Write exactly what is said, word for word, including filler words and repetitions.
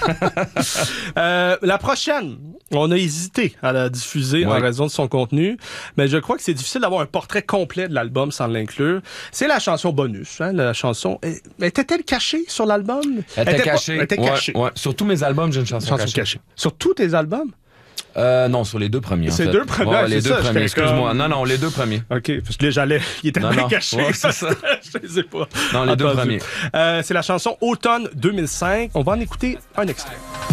euh, la prochaine, on a hésité à la diffuser ouais. en raison de son contenu, mais je crois que c'est difficile d'avoir un portrait complet de l'album sans l'inclure. C'est la chanson bonus. Hein, la chanson, était-elle cachée sur l'album? Elle était cachée. Elle était ouais, cachée. Ouais. Sur tous mes albums, j'ai une chanson, chanson cachée. cachée. Sur tous tes albums? Euh, non, sur les deux premiers. C'est en fait. deux premiers, ouais, c'est les ça, deux premiers. Excuse-moi. Comme... Non, non, les deux premiers. OK, parce que là, j'allais... Il était bien caché. Ouais, c'est ça. Je ne sais pas. Non, les Entendu. deux premiers. Euh, c'est la chanson Automne deux mille cinq. On va en écouter un extrait.